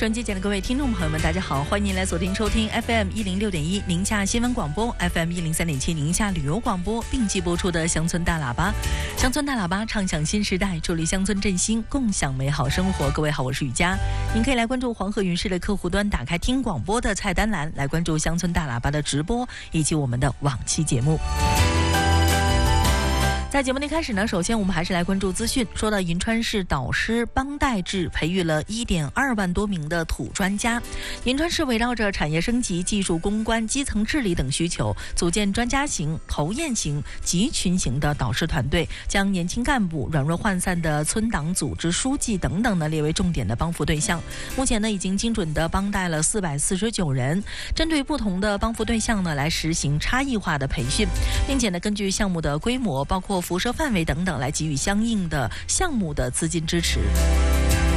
收音机前的各位听众朋友们，大家好，欢迎您来锁定收听 FM 106.1宁夏新闻广播 FM 103.7宁夏旅游广播并机播出的乡村大喇叭。乡村大喇叭唱响新时代，助力乡村振兴，共享美好生活。各位好，我是雨佳。您可以来关注黄河云视的客户端，打开听广播的菜单栏，来关注乡村大喇叭的直播以及我们的往期节目。在节目的开始呢，首先我们还是来关注资讯。说到银川市导师帮带制培育了1.2万多名的土专家，银川市围绕着产业升级、技术攻关、基层治理等需求，组建专家型、头雁型、集群型的导师团队，将年轻干部、软弱涣散的村党组织书记等等呢列为重点的帮扶对象。目前呢，已经精准的帮带了449人，针对不同的帮扶对象呢来实行差异化的培训，并且呢根据项目的规模，包括辐射范围等等，来给予相应的项目的资金支持。